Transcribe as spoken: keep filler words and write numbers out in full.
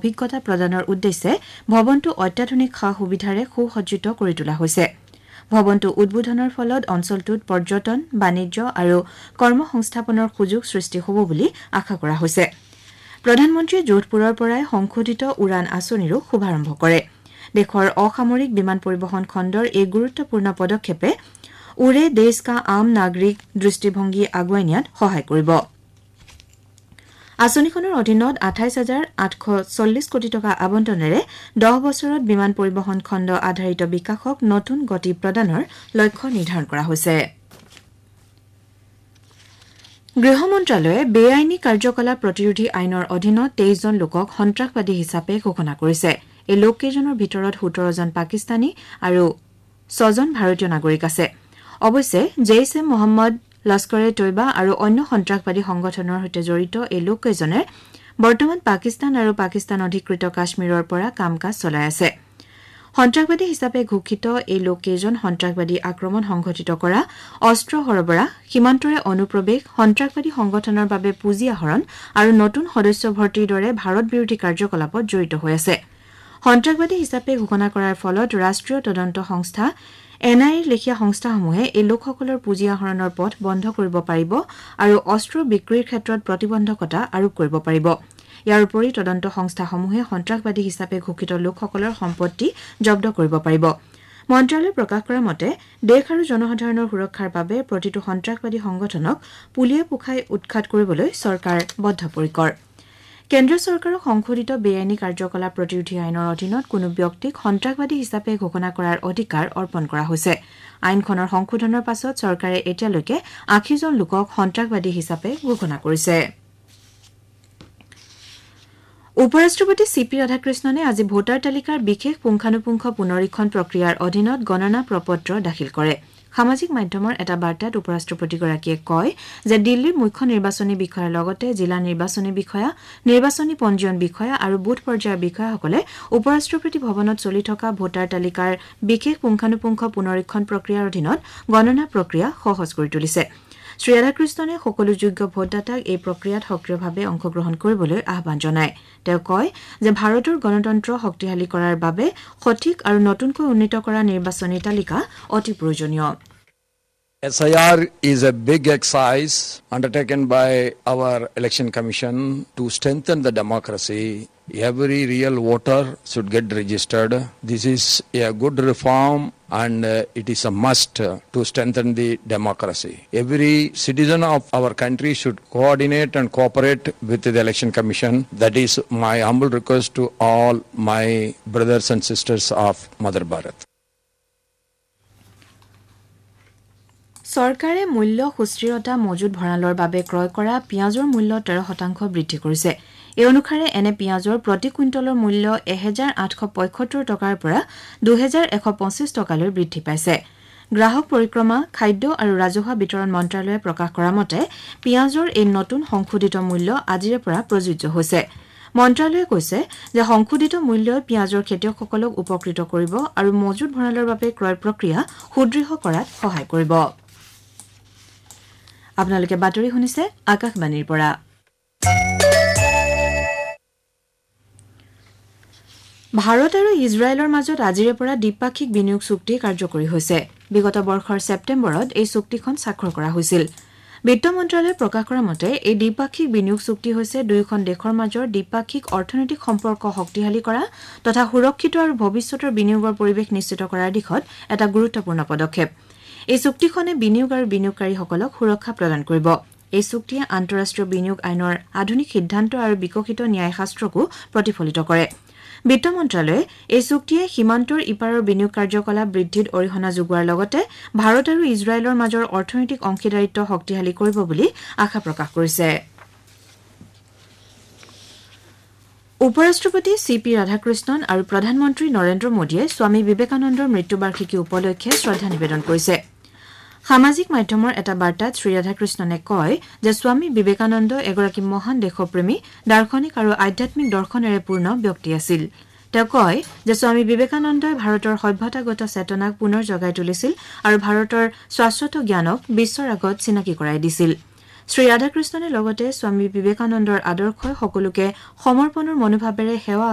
অভিজ্ঞতা প্ৰদানৰ উদ্দেশ্যে ভৱনটো অত্যাধুনিক সা-সুবিধাৰে সুসজ্জিত কৰি তোলা হৈছে। ভৱনটো উদ্বোধনৰ ফলত অঞ্চলটোত পৰ্যটন, বাণিজ্য আৰু কৰ্মসংস্থাপনৰ সুযোগ সৃষ্টি হ'ব বুলি আশা কৰা হৈছে। প্ৰধানমন্ত্ৰীয়ে যোধপুৰৰ পৰাই সংশোধিত উড়ান আঁচনিৰো শুভাৰম্ভ কৰে। দেশৰ অসামৰিক বিমান পৰিবহণ খণ্ডৰ এই গুৰুত্বপূৰ্ণ পদক্ষেপে উড়ে দেশ কা আম নাগৰিক দৃষ্টিভংগী আগুৱাই নিয়াত সহায় কৰিব। আঁচনিখনৰ অধীনত আঠাইছ হাজাৰ আঠশ চল্লিছ কোটি টকা আবণ্টনেৰে দহ বছৰত বিমান পৰিবহণ খণ্ড আধাৰিত বিকাশক নতুন গতি প্ৰদানৰ লক্ষ্য নিৰ্ধাৰণ কৰা হৈছে। গৃহ মন্ত্ৰালয়ে বেআইনী কাৰ্যকলাপ প্ৰতিৰোধী আইনৰ অধীনত তেইছজন লোকক সন্ত্ৰাসবাদী হিচাপে ঘোষণা কৰিছে। এই লোককেইজনৰ ভিতৰত সোতৰজন পাকিস্তানী আৰু ছজন ভাৰতীয় নাগৰিক আছে। অৱশ্যে জেইছ এ মহম্মদ, লস্কৰে তৈবা আৰু অন্য সন্ত্ৰাসবাদী সংগঠনৰ সৈতে জড়িত এই লোককেইজনে বৰ্তমান পাকিস্তান আৰু পাকিস্তান অধিকৃত কাশ্মীৰৰ পৰা কাম কাজ চলাই আছে। সন্ত্ৰাসবাদী হিচাপে ঘোষিত এই লোককেইজন সন্ত্ৰাসবাদী আক্ৰমণ সংঘটিত কৰা, অস্ত্ৰ সৰবৰাহ, সীমান্তৰে অনুপ্ৰৱেশ, সন্ত্ৰাসবাদী সংগঠনৰ বাবে পুঁজি আহৰণ আৰু নতুন সদস্য ভৰ্তিৰ দৰে ভাৰত বিৰোধী কাৰ্যকলাপত জড়িত হৈ আছে। সন্ত্ৰাসবাদী হিচাপে ঘোষণা কৰাৰ ফলত ৰাষ্ট্ৰীয় তদন্ত সংস্থা এন আই এৰ লেখীয়া সংস্থাসমূহে এই লোকসকলৰ পুঁজি আহৰণৰ পথ বন্ধ কৰিব পাৰিব আৰু অস্ত্ৰ বিক্ৰীৰ ক্ষেত্ৰত প্ৰতিবন্ধকতা আৰোপ কৰিব পাৰিব। ইয়াৰ উপৰি তদন্ত সংস্থাসমূহে সন্ত্ৰাসবাদী হিচাপে ঘোষিত লোকসকলৰ সম্পত্তি জব্দ কৰিব পাৰিব। মন্ত্ৰালয়ে প্ৰকাশ কৰা মতে দেশ আৰু জনসাধাৰণৰ সুৰক্ষাৰ বাবে প্ৰতিটো সন্ত্ৰাসবাদী সংগঠনক পুলিয়ে পোখাই উৎখাত কৰিবলৈ চৰকাৰ বদ্ধপৰিকৰ। কেন্দ্ৰীয় চৰকাৰক সংশোধিত বেআইনী কাৰ্যকলাপ প্ৰতিৰোধী আইনৰ অধীনত কোনো ব্যক্তিক সন্ত্ৰাসবাদী হিচাপে ঘোষণা কৰাৰ অধিকাৰ অৰ্পণ কৰা হৈছে। আইনখনৰ সংশোধনৰ পাছত চৰকাৰে এতিয়ালৈকে আশীজন লোকক সন্ত্ৰাসবাদী হিচাপে ঘোষণা কৰিছে। উপ ৰাষ্ট্ৰপতি চি পি ৰাধাকৃষ্ণনে আজি ভোটাৰ তালিকাৰ বিশেষ পুংখানুপুংখ পুনৰীক্ষণ প্ৰক্ৰিয়াৰ অধীনত গণনা প্ৰপত্ৰ দাখিল কৰে। সামাজিক মাধ্যমৰ এটা বাৰ্তাত উপ ৰাষ্ট্ৰপতিগৰাকীয়ে কয় যে দিল্লীৰ মুখ্য নিৰ্বাচনী বিষয়াৰ লগতে জিলা নিৰ্বাচনী বিষয়া, নিৰ্বাচনী পঞ্জীয়ন বিষয়া আৰু বুথ পৰ্যায়ৰ বিষয়াসকলে উপ ৰাষ্ট্ৰপতি ভৱনত চলি থকা ভোটাৰ তালিকাৰ বিশেষ পুংখানুপুংখ পুনৰীক্ষণ প্ৰক্ৰিয়াৰ অধীনত গণনা প্ৰক্ৰিয়া সহজ কৰি তুলিছে। শ্ৰী ৰাধাকৃষ্ণনে সকলো যোগ্য ভোটদাতাক এই প্ৰক্ৰিয়াত সক্ৰিয়ভাৱে অংশগ্ৰহণ কৰিবলৈ আহ্বান জনায়। তেওঁ কয় যে ভাৰতৰ গণতন্ত্ৰ শক্তিশালী কৰাৰ বাবে সঠিক আৰু নতুনকৈ উন্নীত কৰা নিৰ্বাচনী তালিকা অতি প্ৰয়োজনীয়। S I R is a big exercise undertaken by our election commission to strengthen the democracy. Every real voter should get registered. This is a good reform and uh, it is a must uh, to strengthen the democracy. Every citizen of our country should coordinate and cooperate with the election commission. That is my humble request to all my brothers and sisters of Mother Bharat. চৰকাৰে মূল্য সুস্থিৰতা মজুত ভঁৰালৰ বাবে ক্ৰয় কৰা পিঁয়াজৰ মূল্য তেৰ শতাংশ বৃদ্ধি কৰিছে। এই অনুসাৰে এনে পিঁয়াজৰ প্ৰতি কুইণ্টলৰ মূল্য এহেজাৰ আঠশ পঁয়সত্তৰ টকাৰ পৰা দুহেজাৰ এশ পঁচিছ টকালৈ বৃদ্ধি পাইছে। গ্ৰাহক পৰিক্ৰমা, খাদ্য আৰু ৰাজহুৱা বিতৰণ মন্ত্ৰালয়ে প্ৰকাশ কৰা মতে পিঁয়াজৰ এই নতুন সংশোধিত মূল্য আজিৰে পৰা প্ৰযোজ্য হৈছে। মন্ত্ৰালয়ে কৈছে যে সংশোধিত মূল্যই পিঁয়াজৰ খেতিয়কসকলক উপকৃত কৰিব আৰু মজুত ভঁৰালৰ বাবে ক্ৰয় প্ৰক্ৰিয়া সুদৃঢ় কৰাত সহায় কৰিব। আপোনালোকে বাতৰি শুনিছে আকাশবাণীৰ পৰা। ভাৰত আৰু ইজৰাইলৰ মাজত আজিৰে পৰা দ্বিপাক্ষিক বিনিয়োগ চুক্তি কাৰ্যকৰী হৈছে। বিগত বৰ্ষৰ ছেপ্টেম্বৰত এই চুক্তিখন স্বাক্ষৰ কৰা হৈছিল। বিত্ত মন্ত্ৰালয়ে প্ৰকাশ কৰা মতে এই দ্বিপাক্ষিক বিনিয়োগ চুক্তি হৈছে দুয়োখন দেশৰ মাজৰ দ্বিপাক্ষিক অৰ্থনৈতিক সম্পৰ্ক শক্তিশালী কৰা তথা সুৰক্ষিত আৰু ভৱিষ্যতৰ বিনিয়োগৰ পৰিৱেশ নিশ্চিত কৰাৰ দিশত এটা গুৰুত্বপূৰ্ণ পদক্ষেপ। এই চুক্তিখনে বিনিয়োগ আৰু বিনিয়োগকাৰীসকলক সুৰক্ষা প্ৰদান কৰিব। এই চুক্তিয়ে আন্তঃৰাষ্ট্ৰীয় বিনিয়োগ আইনৰ আধুনিক সিদ্ধান্ত আৰু বিকশিত ন্যায়শাস্ত্ৰকো প্ৰতিফলিত কৰে। বিত্ত মন্ত্ৰালয়ে এই চুক্তিয়ে সীমান্তৰ ইপাৰৰ বিনিয়োগ কাৰ্যকলাপ বৃদ্ধিত অৰিহণা যোগোৱাৰ লগতে ভাৰত আৰু ইজৰাইলৰ মাজৰ অৰ্থনৈতিক অংশীদাৰিত্ব শক্তিশালী কৰিব বুলি আশা প্ৰকাশ কৰিছে। উপ ৰাষ্ট্ৰপতি চি পি ৰাধাকৃষ্ণন আৰু প্ৰধানমন্ত্ৰী নৰেন্দ্ৰ মোদীয়ে স্বামী বিবেকানন্দৰ মৃত্যুবাৰ্ষিকী উপলক্ষে শ্ৰদ্ধা নিবেদন কৰিছে। সামাজিক মাধ্যমৰ এটা বাৰ্তাত শ্ৰী ৰাধাকৃষ্ণনে কয় যে স্বামী বিবেকানন্দ এগৰাকী মহান দেশপ্ৰেমী, দাৰ্শনিক আৰু আধ্যাত্মিক দৰ্শনেৰে পূৰ্ণ ব্যক্তি আছিল। তেওঁ কয় যে স্বামী বিবেকানন্দই ভাৰতৰ সভ্যতাগত চেতনাক পুনৰ জগাই তুলিছিল আৰু ভাৰতৰ শাশ্বত জ্ঞানক বিশ্বৰ আগত চিনাকি কৰাই দিছিল। শ্ৰী ৰাধাকৃষ্ণনে লগতে স্বামী বিবেকানন্দৰ আদৰ্শই সকলোকে সমৰ্পণৰ মনোভাৱেৰে সেৱা